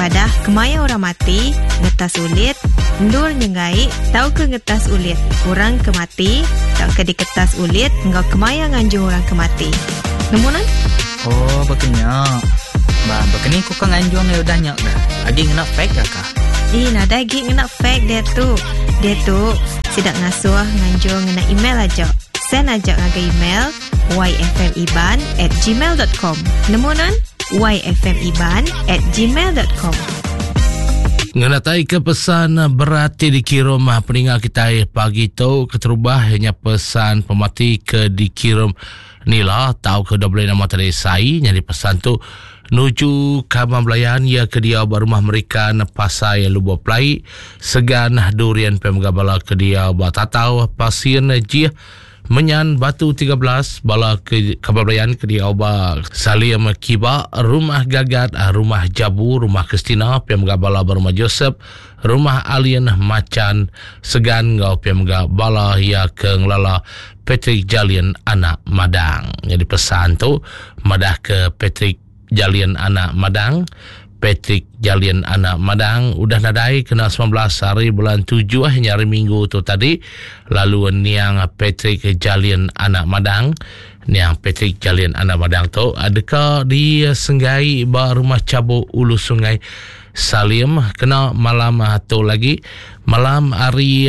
Padah kemaya orang mati, ngetas ulit, ndur nyengai, tau ke ngetas ulit. Orang kemati, tau ke di kertas ulit, engkau kemaya nganjung orang kemati. Nemunan? Oh, bekenyak. Bekeni ku kan nganjung ya udah nyak dah. Lagi kena fake kah? Nada lagi kena fake dia tu. Dia tu sidak ngasuh nganjung ngena email aja. Send aja ngaga email yfmiban@gmail.com. Nemunan? yfmiban@gmail.com. Nganatai ke pesan berarti dikirim peninggal kita pagi tu keterubah hanya pesan pemati ke dikirim nila tahu ke 26 tadi sai jadi pesan tu nuju kamar belayan ya ke dia rumah mereka pasai lubo plai segan durian pemgabala ke dia batatau pasien jih menyan batu 13 bala ke kabablayan ke dia oba Salim Kiba rumah Gagat rumah Jabu rumah Kristina pemgabala rumah Joseph rumah Alien Macan segan ngau pemgabala ya ke ngelala Patrick Jalian anak Madang. Jadi pesan tu madah ke Patrick Jalian anak Madang. Patrick Jalian anak Madang udah nadai kena 19 hari bulan 7 hanya hari Minggu tu tadi. Lalu niang Patrick Jalian anak Madang, niang Patrick Jalian anak Madang tu adakah di Senggai ba rumah Cabuk Ulu Sungai Salim kena malam tu lagi malam hari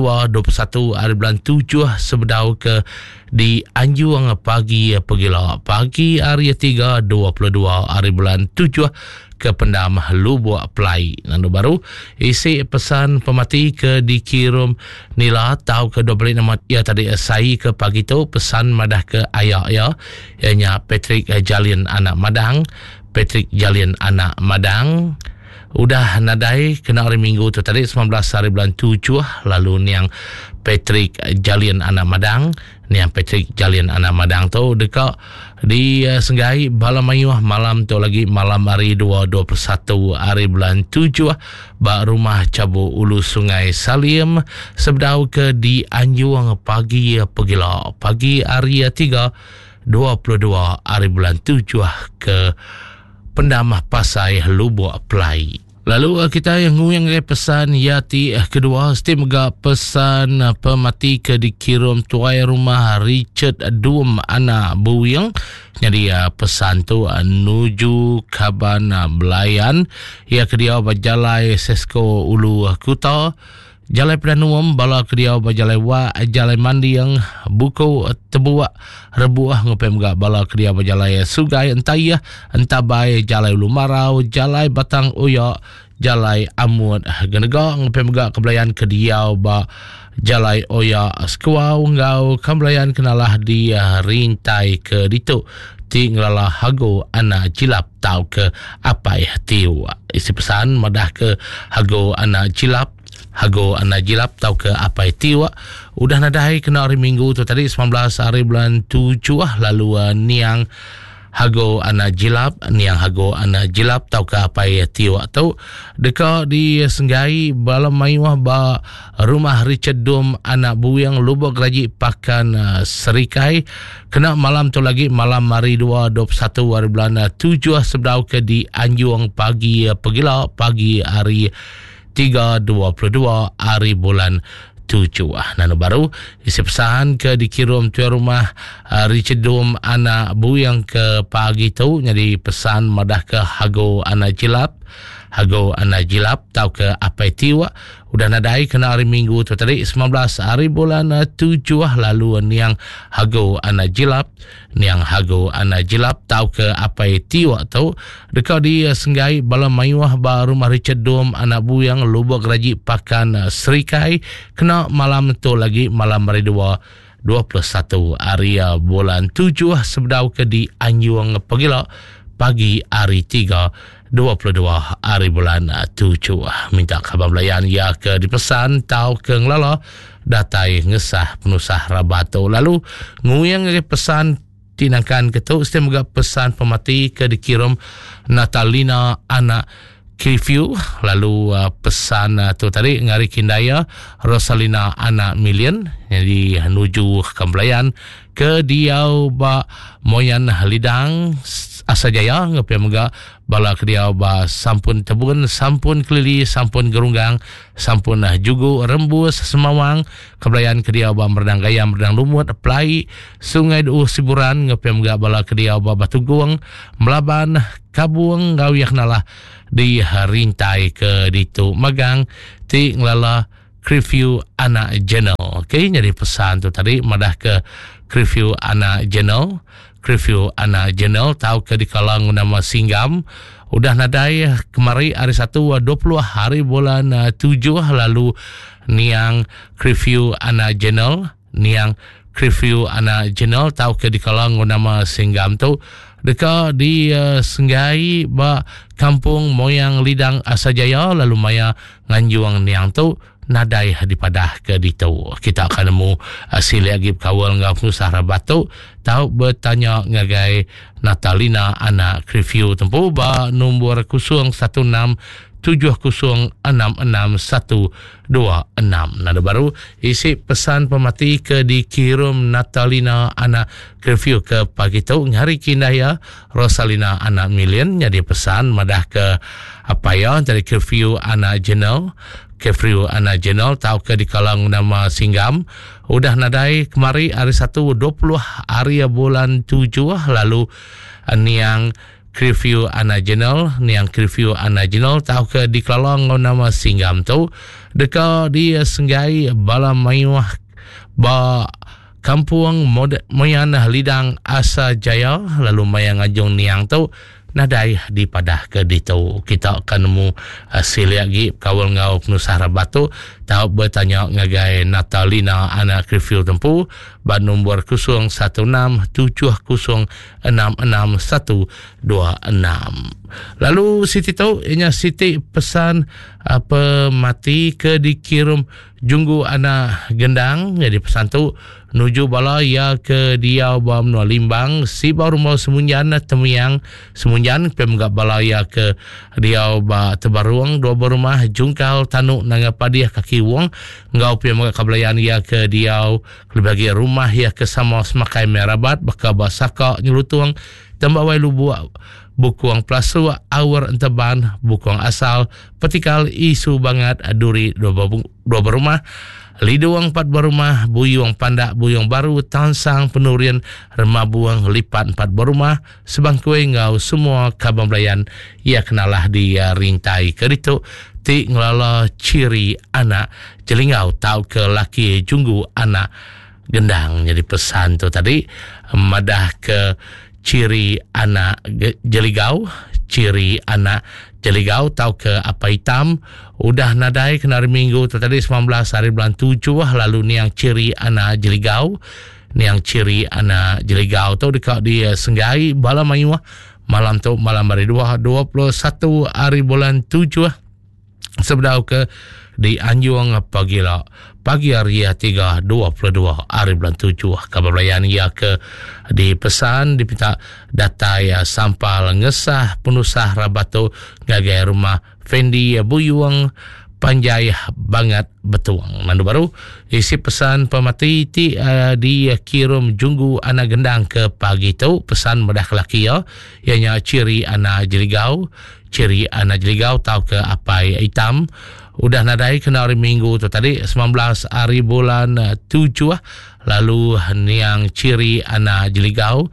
21 hari bulan 7 sebedau ke di Anjuang pagi pegila pagi hari 3 22 hari bulan 7 ke Pendam Lubuk Pelai. Lalu baru isi pesan pemati ke dikirim nila tahu ke 26 ya tadi sai ke pagi tu pesan madah ke ayah ya ianya Patrick Jalian anak Madang. Patrick Jalian anak Madang udah nadai kena hari Minggu tu tadi 19 hari bulan 7 lalu niang Patrick Jalian anak Madang niang Patrick Jalian anak Madang tu dekat di Senggai Balamayuh malam tu lagi malam hari 21 hari bulan 7 ba rumah Cabuk Ulu Sungai Salim sebedau ke di Anjuang pagi pegila pagi hari 3 22 hari bulan 7 ke Pendam Pasai Lubuk Pelai. Lalu kita yang nguyang pesan yati kedua stimga pesan pemati ke dikirim tuai rumah Richard Dum anak Buyang. Jadi pesan tu nuju Kaban Belayan ya ke dia berjalai Sesko Ulu Kuta. Jalai Perdana bala ke dia berjalai wa jalai mandi yang buku tebuak rebuah ngepem gak bala ke dia berjalai Sugai entah bai jalai Ulu Marau jalai Batang Uyak jalai Amud Genega ngepem gak kebelayan ke dia ba jalai Oya Sekuau ngau kebelayan kenalah dia rintai ke ditu tinggalah hago anak jilap tahu ke apa tiu isi pesan madah ke hago anak jilap Hago anak jilap tahu ke apa itu udah nadai kena hari Minggu tu tadi 19 hari bulan 7 lalu niang Hago anak jilap tahu ke apa itu tu dekat di Senggai Balamayuh ba rumah Richard Dum anak Buyang Lubuk Raji Pakan Serikai kena malam tu lagi malam hari 21 hari bulan 7 sebedau ke di Anjuang pagi pegila pagi hari 3.22 hari bulan 7. Nano baru isi pesan ke dikirim tuan rumah Richard Dum anak Buyang ke pagi tu jadi pesan madah ke Hago anak jilap tahu ke apa itu udah nadai kena hari Minggu tu tadi 19 hari bulan 7 lalu niang Hago anak jilap tahu ke apa itu tu dekat di Senggai Balamayuh ba rumah Richard Dum anak Buyang Lubuk Raji Pakan Serikai kena malam tu lagi malam hari 21 hari bulan 7 sebedau ke di Anjuang pegila pagi hari 3.22 hari bulan 7 minta khabar belayan ya ke dipesan tahu ke ngelala datai ngesah penusah rabato lalu nguyang pesan tinangkan ketuk setiap pesan pemati ke dikirim Natalina anak Kiview lalu pesan tu tadi ngari kindaya Rosalina anak Million jadi nuju kembelayan ke diau ba moyan lidang Asajaya ngepem ga bala kediau ba sampun tebun, sampun kelili, sampun gerunggang, sampun jugu rembus semawang, kebelayan kediau ba merdang gaya, merdang lumut, pelai, sungai du siburan, ngepem ga bala kediau ba batu guang, melaban, kabuang, gawiak nalah di rintai ke ditu magang, ti ngelala review anak journal. Okay, jadi pesan tu tadi madah ke review anak journal. Review anak journal tahu ke di kalang nama Singgam udah nadai kemari hari 20 hari bulan 7 lalu niang review anak journal tahu ke di kalang nama Singgam tu deka di Senggai ba kampung moyang Lidang Asajaya lalu maya nganjuang niang tu nadai hadipadah ke ditu. Kita akan nemu hasil lagi kawal ngau penusah rabatu tahu bertanya ngagai Natalina anak review tempu ba nombor 01706661626. Nada baru isi pesan pemati ke dikirim Natalina anak review ke pagi tu hari kinaya Rosalina anak million jadi pesan madah ke apa ya dari review anak journal Kefriu anak jenol tahu ke di kalang nama Singgam udah nadai kemari hari 20 hari bulan 7 lalu niang review anak jenol tahu ke di kalang nama Singgam tu deka di Senggai bala mayuah ba kampung moyan Lidang Asajaya lalu mayang ajong niang tu nadai di padah ke ditu. Kita akan nemu hasil lagi kawal ngau penusah rabatu tahu bertanya ngagai Natalina anak review tempu ba nombor 0167066626. Lalu Siti tahu inya Siti pesan apa mati ke dikirim junggu anak gendang jadi pesan tu nuju bala ya ke dia ba menua limbang si baru mau semunjan temiang semunjan pemgak bala ya ke dia ba tebaruang dua berumah jungkal tanuk nanga padiah kaki wong ngau pemgak kabelayan ya ke dia bagi rumah ya ke sama semakai merabat baka basaka nyelutuang tambawai lubu bukuang plasu awar enteban bukuang asal petikal isu banget aduri dua berumah liduang 4 berumah buyung pandak buyung baru tansang penurian remabuang lipat 4 berumah sebang kue ngau semua kabang belayan ia kenalah dia rintai keritu ti ngelala ciri anak jelingau tahu ke laki junggu anak gendang jadi pesan tu tadi madah ke ciri anak jeligau tahu ke apa hitam udah nadai kena hari minggu tu tadi 19 hari bulan 7 lalu niang ciri anak jeligau tu dekat di Senggai bala mayuah malam tu malam hari 21 hari bulan 7 sebedau ke di Anjuang pagi hari 3 22 hari bulan 7 kabar belayan ia ke di pesan dipinta data ya sampal ngesah penusah rabatu ngagai rumah Fendi Buyuang Panjai banget betuang nandu baru isi pesan pemati ti di kirim junggu anak gendang ke pagi tu pesan medah kelaki ya ianya ciri anak jeligau tahu ke apa hitam udah nadai kena hari minggu tu tadi 19 hari bulan 7 lalu niang ciri anak jeligau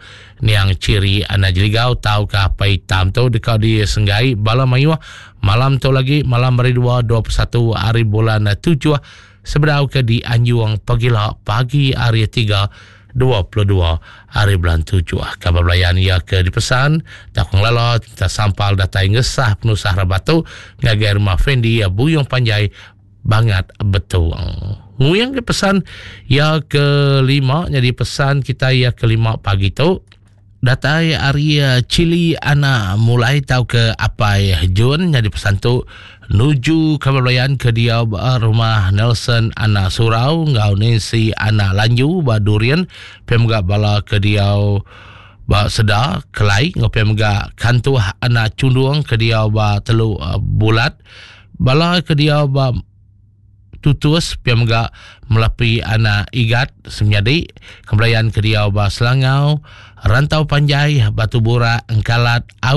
tahu ke apa hitam tu dekat di Senggai bala mayuah malam tu lagi malam hari 21 hari bulan 7 sebedau ke di Anjuang pagi hari 3 22 hari bulan 7 kabar belayan ia ke dipesan tak ngelala kita sampal data yang ngesah penusah rabatu ngagai rumah Fendi Buyung Panjai banget betul nguyang ke pesan ya kelima jadi pesan kita ya kelima pagi tu data hari cili anak mulai tahu ke apa Jun jadi pesan tu nuju kabelayan ke dia rumah Nelson anak surau ngau Nancy anak lanju ba durian pemga bala ke dia ba sedar kelai ngau pemga kantu anak cunduang ke dia ba telu bulat bala ke dia ba tutus pemga melapi anak igat semyadi kabelayan ke dia ba Selangau Rantau Panjai Batu Bura Engkalat Awup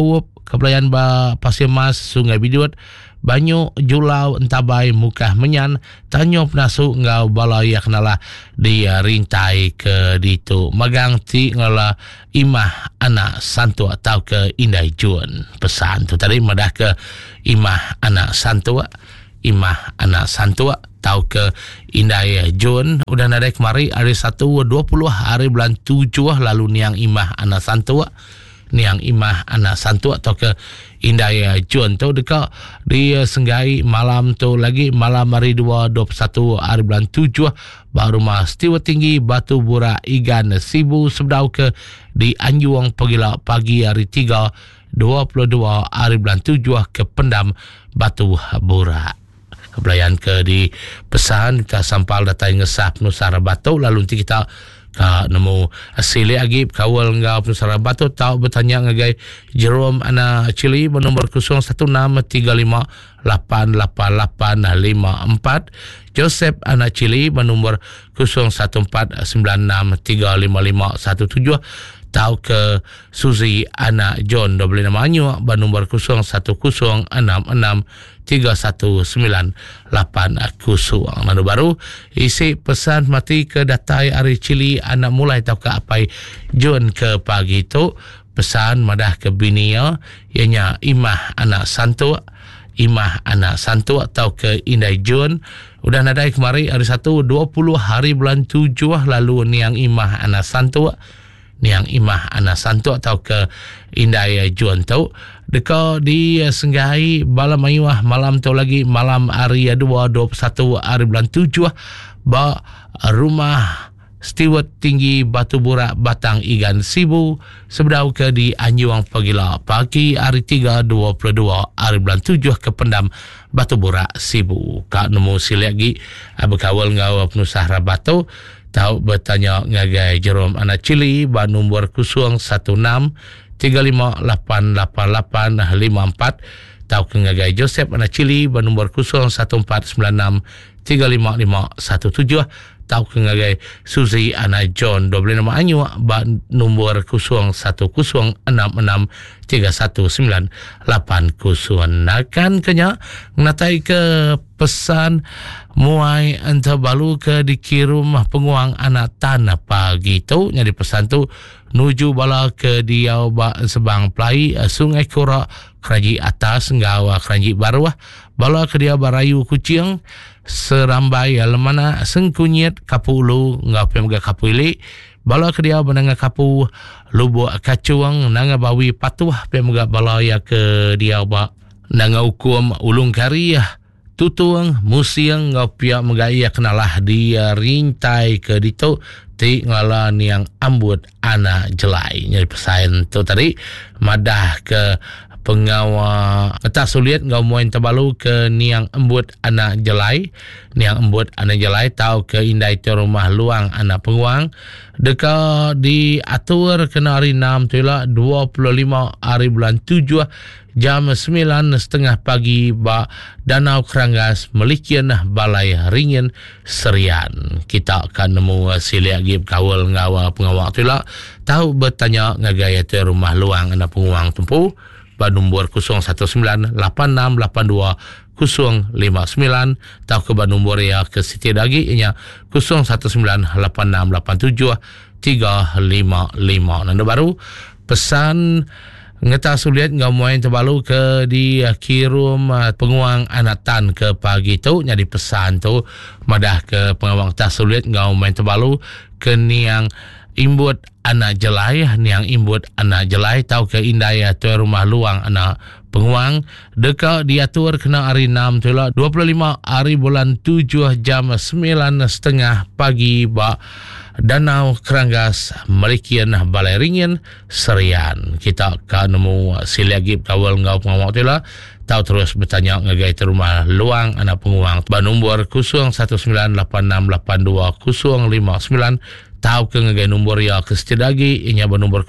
Kebelayan Pasir Mas, Sungai Bidut, Banyu, Julau, Entabai, Mukah Menyan, Tanyo Penasu, ngau balaya kenalah di rintai ke ditu. Magang ti ngala imah anak santu atau ke Indai Jun. Pesan tu tadi madah ke imah anak santu, imah anak santu atau ke Indai Jun. Udah nadai kemari hari 1.20 hari bulan 7 lalu niang imah anak santu. Niang imah anak santu atau ke Indai Jun tu dekat di Senggai malam tu lagi malam hari 21 hari bulan 7 baru mas Tiwa Tinggi Batu Bura Igan Sibu sebdau ke di Anjuang Pegila pagi hari 3 22 hari bulan 7 ke Pendam Batu Bura. Kebelayan ke di pesan kita sampal datai ngesap Nusara Batu lalu nanti kita nemu asili lagi kawal ngau Nusara Batu tahu bertanya ngagai Jerome ana Cili bernombor 0163588854 Joseph ana Cili bernombor 0149635517 tahu ke Suzy anak John double nama anyu bernombor 01663198 Nadu baru isi pesan mati ke datai ari Cili anak mulai tahu ke apai John ke pagi tu pesan madah ke binia ianya imah anak santu atau ke Indai Jun. Udah nadai kemari hari 1.20 hari bulan 7 lalu niang imah anak santu atau ke Indai Jun tu dekat di Senggai Balam Ayuah malam tu lagi malam hari 21 hari bulan 7 ba rumah Stewart Tinggi Batu Bura Batang Igan Sibu sebedau ke di Anjuang Pegila pagi hari 3.22 hari bulan 7 ke Pendam Batu Bura Sibu. Kak nemu sili lagi berkawal ngau Nusara Batu tahu bertanya ngagai Jerome anak Cili ba nombor 0135888854 tahu ke ngagai Joseph anak Cili ba nombor 0149635517 tahu ke ngagai Suzy anak John double nama anyu ba nombor 0166319198 nakan kenya ngatai ke pesan muai anta balu ke dikirim penguang anak tanah pagi tu nyari pesan tu nuju bala ke diau ba Sebang Pelai Sungai Kura Keraji Atas nggawa Keraji Baruah bala ke dia Barayu Kucing Serambai Lemana Sengkunyit Kapulu ngape mga Kapuli bala ke dia benanga Kapu Lubuk Kacuang nanga Bawi Patuah pe mga bala ya ke dia ba nanga hukum Ulung Kariah Tutuang musiang ngapia megaya kenalah dia rintai ke ditu ti ngalan yang ambut ana jelai nyari pesan tu tadi madah ke pengawa tak sulit ngau moin terbalu ke niang embut anak jelai tahu ke Indai tu rumah luang anak penguang dekat diatur kena hari 6 tu lah 25 hari bulan 7 jam 9.30 pagi ba Danau Keranggas Melikian Balai Ringin Serian. Kita akan nemu sili lagi kawal ngawa pengawak tu lah tahu bertanya ngagaya tu rumah luang anak penguang tempu ba nombor 0198682059 tahu ke ba nombor ya ke Siti Dagi ianya 0198687355 nanda baru pesan ngeta sulit ngau moin terbalu ke di kirum penguang anak tan ke pagi tu nyadi pesan tu madah ke pengawang tak sulit ngau moin terbalu ke niang imbut anak jelai tahu ke Indai tu rumah luang anak penguang dekat diatur kena hari 6 tu lah 25 hari bulan 7 jam 9.30 pagi ba Danau Keranggas Melikian Balai Ringin Serian. Kita akan nemu sili lagi kawal ngau pengawak tu lah tahu terus bertanya ngagai rumah luang anak penguang ba nombor 0198682059 tahu ke ngagai nombor ya ke Siti Dagi ianya ba nombor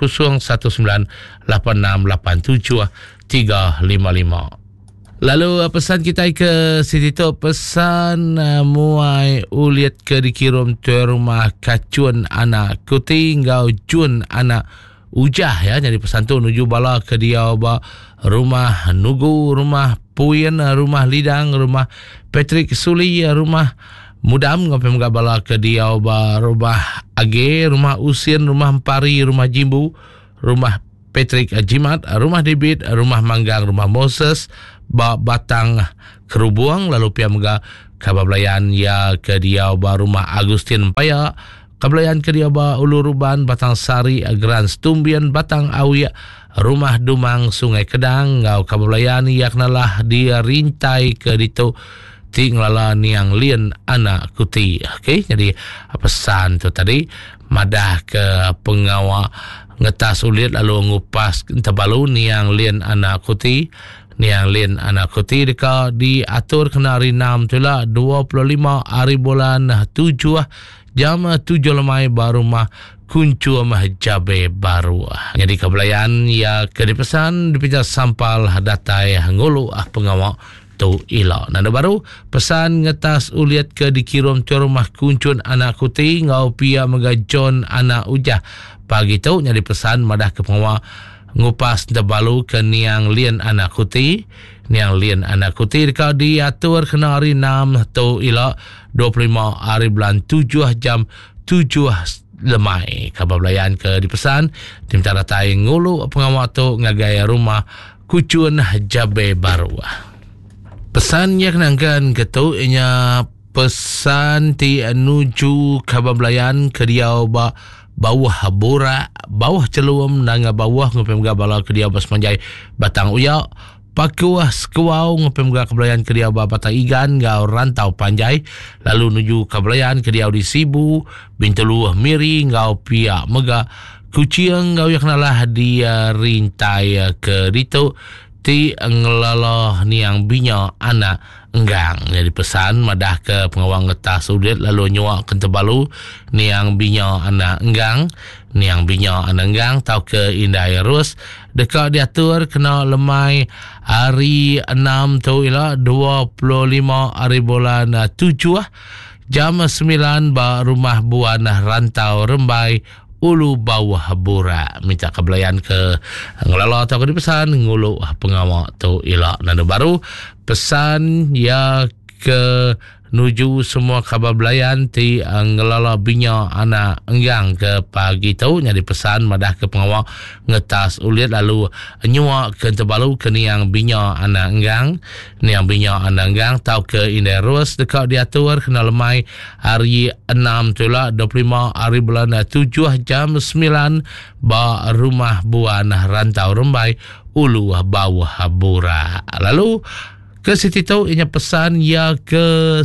0198687355. Lalu pesan kita ke Siti tu pesan muai uliat ke dikirim tu rumah kacun anak kuti ngau jun anak Ujah ya. Jadi pesan tu nuju bala ke dia ba rumah Nugu, rumah Puyen, rumah Lidang, rumah Patrick Suli, rumah Mudam ngopi mga bala ke dia ba rumah Age, rumah Usien, rumah Ampari, rumah Jimbu, rumah Patrick Jimat, rumah David, rumah Manggang, rumah Moses, ba Batang Kerubuang, lalu pia mga kabablayan ya ke dia ba rumah Agustin Paya, kabablayan ke dia ba Ulu Ruban, Batang Sari, Grand Stumbian, Batang Awi, rumah Dumang, Sungai Kedang, ngau kabablayan yaknalah dia rintai ke dito tinglala niang lien anak kuti. Okey, jadi pesan tu tadi madah ke pengawa ngetas ulit lalu ngupas tebalu niang lien anak kuti. Niang lien anak kuti deka diatur kena hari 6 tu lah 25 hari bulan 7 jam 7 lemai baru mah kuncu mah jabe baru. Jadi kebelayan ya ke dipesan dipijak sampal datai ngulu pengawa tu ila. Nada baru pesan ngetas uliat ke dikirim tu rumah kuncun anak kuti ngau pia megajon anak ujah pagi tu. Jadi pesan madah ke pengawa ngupas tebalu ke niang lien anak kuti. Niang lien anak kuti deka diatur kena hari 6 tu ila 25 hari bulan 7 jam 7 lemai. Kabablayan ke dipesan tim taratai ngulu pengawa tu ngagaya rumah kucun jabe baru. Pesan yang kenangkan ketu inya pesan ti nuju kabablayan ke dia ba bawah bora bawah celuam nanga bawah ngopem ga bala ke dia bas manjai Batang Uya pakuah sekuau ngopem ga kablayan ke dia ba Batang Igan ga Rantau Panjai, lalu nuju kablayan ke dia di Sibu Bintulu Miri ngau pia mega kuciang ngau yaknalah dia rintai ke dito ti ngelaloh niang binya anak enggang. Jadi pesan madah ke pengawang ngetas ulit lalu nyuak kentebalu niang binya anak enggang. Niang binya anak enggang tau ke Indai Rus dekat diatur kena lemai hari 6 tu ila 25 hari bulan 7 jam 9 ba rumah buanah Rantau Rembai Ulu Bawah Bura. Minta kebelayan ke ngelala atau ke pesan ngulu pengawa tu ila. Nada baru pesan ya ke nuju semua kabablayan ti ngelala binya anak enggang ke pagi tu. Jadi pesan madah ke pengawa ngetas ulit lalu nyuak ke tebalu ke niang binya anak enggang. Niang binya anak enggang tau ke Indai Rus dekat diatur kena lemai hari 6 tu lah 25 hari bulan 7 jam 9 ba rumah buanah Rantau Rembai Ulu Bawah Bura. Lalu ke situ tu inya pesan ya ke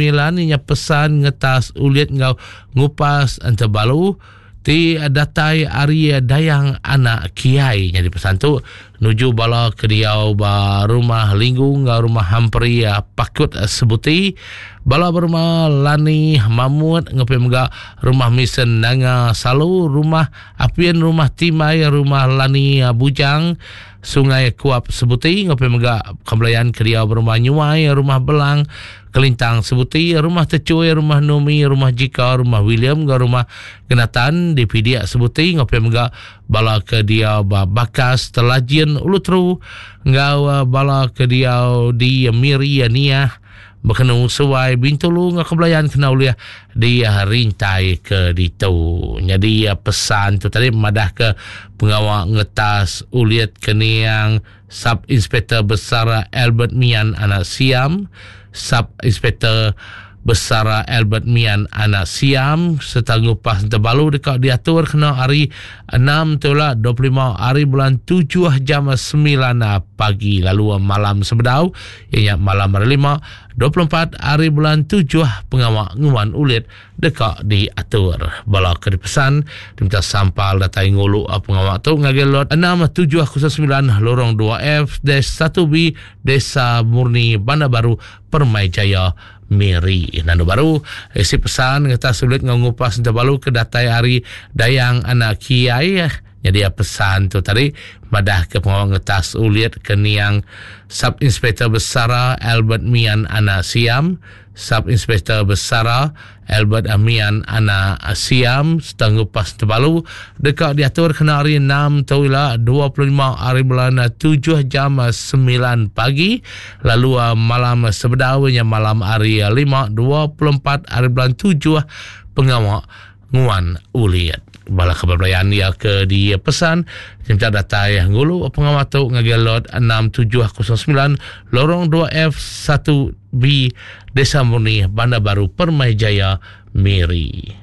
9 inya pesan ngetas ulit ngau ngupas antebalu ti datai ari dayang anak kiai. Jadi pesan tu nuju bala ke diau ba rumah Linggung ngau rumah Hampri Pakut sebuti bala berumah Lani Mamut ngopi mga rumah Misen Nanga Salu, rumah Apien, rumah Timai, rumah Lani Bujang Sungai Kuap sebuti ngopi mga kembelayan ke dia berumah Nyuai, rumah Belang Kelintang sebuti, rumah Tecuai, rumah Nomi, rumah Jika, rumah William, rumah Genatan di Pidia sebuti ngopi mga bala ke dia Bakas Telajin Ulutru ngau bala ke dia di Miri Niah berkenung Suai Bintulu ngak kebelayan kena uliah dia rintai ke ditu. Jadi pesan tu tadi madah ke pengawal ngetas uliat keniang Sub Inspektor Besar Albert Mian anak Siam, Sub Inspektor Besar Albert Mian anak Siam serta ngupas terbalu dekat diatur kena hari 6 tu lah 25 hari bulan 7 jam 9 pagi lalu malam sebedau ianya malam hari 5 24 hari bulan 7 pengawak nguan ulit dekat diatur bala ke dipesan diminta sampal datai ngulu pengawak tu ngagelot 6709 lorong 2F-1B Desa Murni Bandar Baru Permai Jaya Miri. Nando baru isi pesan kita sulit ngupas terbalu ke datai hari dayang anak kiai Jadi pesan tu tadi madah ke pengawal ngetas uliat ke niang Sub Inspektor Besara Albert Mian Ana Siam, Sub Inspektor Besara Albert Amian Ana Siam setengah pas terbalu dekat diatur kena hari 6 tahulah 25 hari bulan 7 jam 9 pagi, lalu malam sebedawanya malam hari 5 24 hari bulan 7 pengawal nguan uliat bala keberbelayan dia ke dia pesan jemca data yang ngulu pengawal tu ngagelot 6709 lorong 2F 1B Desa Murni Bandar Baru Permai Jaya Miri.